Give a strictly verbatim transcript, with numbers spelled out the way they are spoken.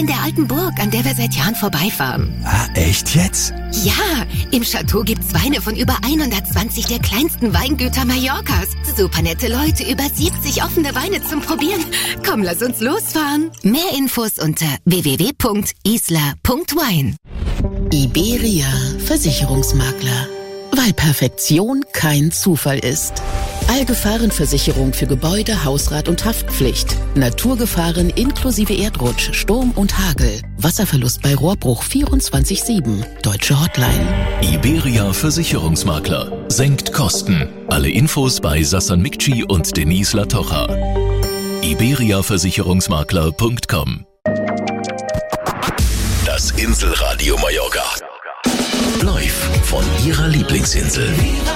in der alten Burg, an der wir seit Jahren vorbeifahren. Ah, echt jetzt? Ja, im Chateau gibt's Weine von über hundertzwanzig der kleinsten Weingüter Mallorcas. Super nette Leute, über siebzig offene Weine zum Probieren. Komm, lass uns losfahren. Mehr Infos unter w w w punkt isla punkt wine. Iberia Versicherungsmakler. Weil Perfektion kein Zufall ist. Allgefahrenversicherung für Gebäude, Hausrat und Haftpflicht. Naturgefahren inklusive Erdrutsch, Sturm und Hagel. Wasserverlust bei Rohrbruch vierundzwanzig sieben. Deutsche Hotline. Iberia Versicherungsmakler. Senkt Kosten. Alle Infos bei Sassan Mikci und Denise Latocha. iberia versicherungsmakler punkt com. Das Inselradio Mallorca. Live von Ihrer Lieblingsinsel.